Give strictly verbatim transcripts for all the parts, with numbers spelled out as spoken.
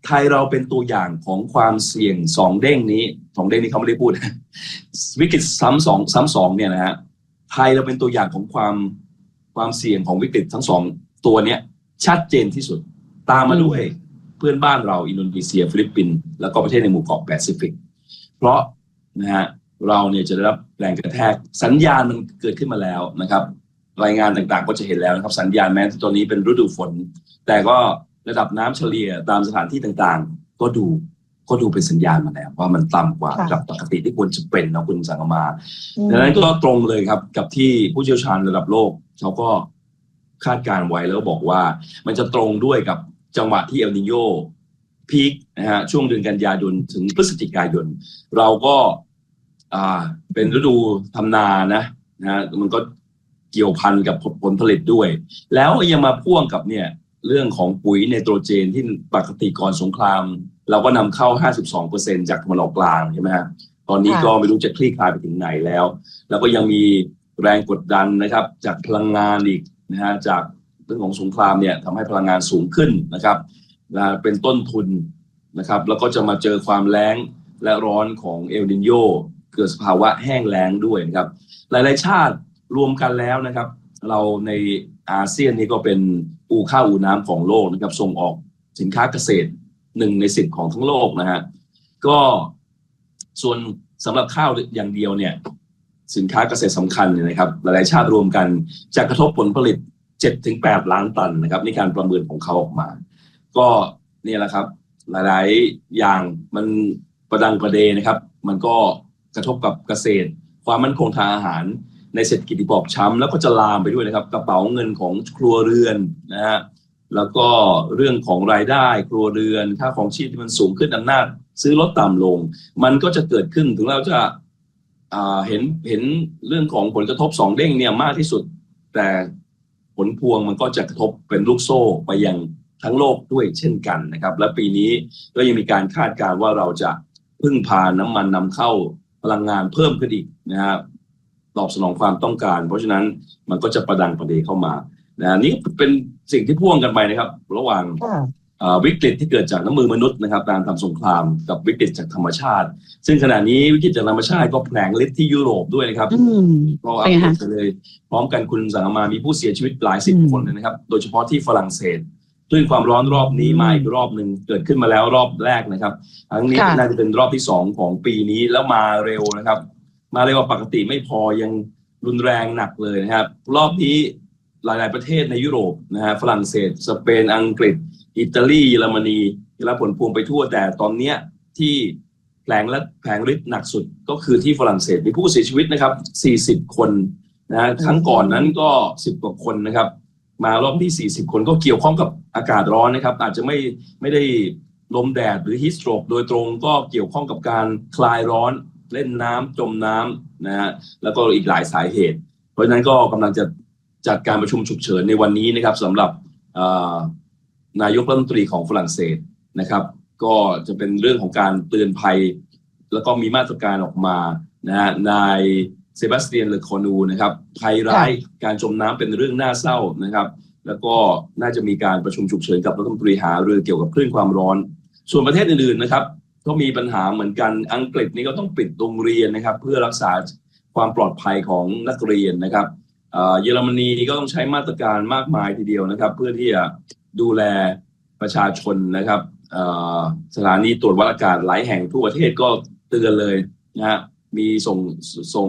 ไทยเราเป็นตัวอย่างของความเสี่ยงสองเด้งนี้สองเด้งนี้เขาไม่ได้พูดวิกฤตซ้ำสองซ้ำสองเนี่ยนะฮะไทยเราเป็นตัวอย่างของความความเสี่ยงของวิกฤตทั้งสองตัวเนี้ยชัดเจนที่สุดตามมาด้วยเพื่อนบ้านเราอินโดนีเซียฟิลิปปินส์แล้วก็ประเทศในหมู่เกาะแปซิฟิกเพราะนะฮะเราเนี่ยจะได้รับแรงกระแทกสัญญาณมันเกิดขึ้นมาแล้วนะครับรายงานต่างๆก็จะเห็นแล้วนะครับสัญญาณแม้ที่ตอนนี้เป็นฤดูฝนแต่ก็ระดับน้ำเฉลี่ยตามสถานที่ต่างๆก็ดูก็ดูเป็นสัญญาณมาแล้วว่ามันต่ำกว่ากับปกติที่ควรจะเป็นนะคุณสังกมาดังนั้นก็ตรงเลยครับกับที่ผู้เชี่ยวชาญระดับโลกเขาก็คาดการไว้แล้วบอกว่ามันจะตรงด้วยกับจังหวะที่เอลนิโญพีคนะฮะช่วงเดือนกันยายนถึงพฤศจิกายนเราก็อ่าเป็นฤดูทำนานะนะฮะมันก็เกี่ยวพันกับผลผลิตด้วยแล้วยังมาพ่วงกับเนี่ยเรื่องของปุ๋ยไนโตรเจนที่ปกติก่อนสงครามเราก็นำเข้า ห้าสิบสองเปอร์เซ็นต์ จากตะวันออกกลางใช่ไหมฮะตอนนี้ก็ไม่รู้จะคลี่คลายไปถึงไหนแล้วแล้วก็ยังมีแรงกดดันนะครับจากพลังงานอีกนะฮะจากเรื่องของสงครามเนี่ยทำให้พลังงานสูงขึ้นนะครับเป็นต้นทุนนะครับแล้วก็จะมาเจอความแล้งและร้อนของเอลนิโญเกิดสภาวะแห้งแล้งด้วยนะครับหลายๆชาติรวมกันแล้วนะครับเราในอาเซียนนี่ก็เป็นอู่ข้าวอู่น้ำของโลกนะครับส่งออกสินค้าเกษตรหนึ่งในสิบของทั้งโลกนะฮะก็ส่วนสำหรับข้าวอย่างเดียวเนี่ยสินค้าเกษตรสำคัญเนี่ยนะครับหลายๆชาติรวมกันจะกระทบผลผลิต เจ็ดถึงแปด ล้านตันนะครับนี่การประเมินของเขาออกมาก็นี่แหละครับหลายๆอย่างมันประดังประเดนะครับมันก็กระทบกับเกษตรความมั่นคงทางอาหารในเศรษฐกิจที่บอบช้ำแล้วก็จะลามไปด้วยนะครับกระเป๋าเงินของครัวเรือนนะฮะแล้วก็เรื่องของรายได้ครัวเรือนค่าของชีพที่มันสูงขึ้นอำนาจซื้อลดต่ำลงมันก็จะเกิดขึ้นถึงเราจะเห็นเห็นเรื่องของผลกระทบสองเด้งเนี่ยมากที่สุดแต่ผลพวงมันก็จะกระทบเป็นลูกโซ่ไปยังทั้งโลกด้วยเช่นกันนะครับและปีนี้ก็ยังมีการคาดการณ์ว่าเราจะพึ่งพาน้ำมันนำเข้าพลังงานเพิ่มขึ้นอีกนะครับตอบสนองความต้องการเพราะฉะนั้นมันก็จะประดังประเดเข้ามานะนี่เป็นสิ่งที่พ่วงกันไปนะครับระหว่างวิกฤตที่เกิดจากน้ำมือมนุษย์นะครับการทำสงครามกับวิกฤตจากธรรมชาติซึ่งขณะนี้วิกฤตจากธรรมชาติก็แผลงฤทธิ์ที่ยุโรปด้วยนะครับก็อัปเดตไปเลยพร้อมกันคุณสังมามีผู้เสียชีวิตหลายสิบคนเลยนะครับโดยเฉพาะที่ฝรั่งเศสคลื่นความร้อนรอบนี้มาอีกรอบหนึ่งเกิดขึ้นมาแล้วรอบแรกนะครับครั้งนี้น่าจะเป็นรอบที่สองของปีนี้แล้วมาเร็วนะครับมาเร็วกว่าปกติไม่พอยังรุนแรงหนักเลยนะครับรอบนี้หลายๆประเทศในยุโรปนะฮะฝรั่งเศสสเปนอังกฤษอิตาลีเยอรมนีได้รับผลพวงไปทั่วแต่ตอนนี้ที่แผลงและแผลงฤทธิ์หนักสุดก็คือที่ฝรั่งเศสมีผู้เสียชีวิตนะครับสี่สิบคนนะฮะครั้งก่อนนั้นก็สิบกว่าคนนะครับมารอบที่สี่สิบคนก็เกี่ยวข้องกับอากาศร้อนนะครับอาจจะไม่ไม่ได้ลมแดดหรือฮีทสโตรกโดยตรงก็เกี่ยวข้องกับการคลายร้อนเล่นน้ำจมน้ำนะฮะแล้วก็อีกหลายสาเหตุเพราะฉะนั้นก็กำลังจะจัดการประชุมฉุกเฉินในวันนี้นะครับสำหรับนายกรัฐมนตรีของฝรั่งเศสนะครับก็จะเป็นเรื่องของการเตือนภัยแล้วก็มีมาตรการออกมานะฮะนายเซบาสเตียนเลอคอนูนะครับภัยร้ายการจมน้ำเป็นเรื่องน่าเศร้านะครับแล้วก็น่าจะมีการประชุมฉุกเฉินกับรัฐมนตรีหารือเกี่ยวกับคลื่นความร้อนส่วนประเทศอื่นๆนะครับก็มีปัญหาเหมือนกันอังกฤษนี่ก็ต้องปิดโรงเรียนนะครับเพื่อรักษาความปลอดภัยของนักเรียนนะครับเยอรมนีก็ต้องใช้มาตรการมากมายทีเดียวนะครับเพื่อที่จะดูแลประชาชนนะครับสถานีตรวจวัดอากาศหลายแห่งทั่วประเทศก็เตือนเลยนะฮะมีส่งส่ง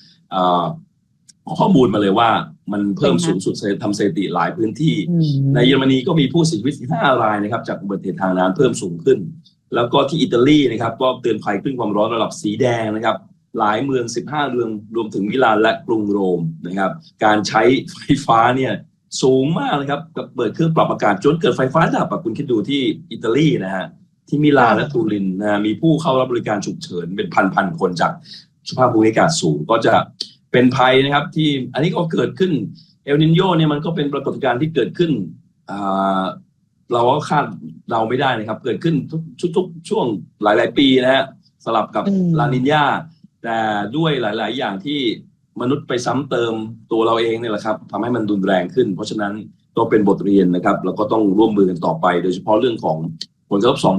ข้อมูลมาเลยว่ามันเพิ่มสูงสุดทำสถิติหลายพื้นที่ในเยอรมนีก็มีผู้เสียชีวิตห้ารายนะครับจากอุบัติเหตุทางน้ำเพิ่มสูงขึ้นแล้วก็ที่อิตาลีนะครับก็เตือนภัยคลื่นความร้อนระดับสีแดงนะครับหลายเมืองสิบห้าเมืองรวมถึงมิลานและกรุงโรมนะครับการใช้ไฟฟ้าเนี่ยสูงมากนะครับกับเปิดเครื่องปรับอากาศจนเกิดไฟฟ้าดับอ่ะคุณคิดดูที่อิตาลีนะฮะที่มิลานและตูรินนะมีผู้เข้ารับบริการฉุกเฉินเป็นพันๆคนจากสภาพภูมิอากาศสูงก็จะเป็นภัยนะครับที่อันนี้ก็เกิดขึ้นเอลนิโญเนี่ยมันก็เป็นปรากฏการณ์ที่เกิดขึ้นเราก็คาดเดาไม่ได้นะครับเกิดขึ้นทุกทุกช่วงหลายๆปีนะฮะสลับกับลานิญาแต่ด้วยหลายๆอย่างที่มนุษย์ไปซ้ำเติมตัวเราเองเนี่ยแหละครับทำให้มันรุนแรงขึ้นเพราะฉะนั้นก็เป็นบทเรียนนะครับแล้วก็ต้องร่วมมือกันต่อไปโดยเฉพาะเรื่องของผลกระทบสอง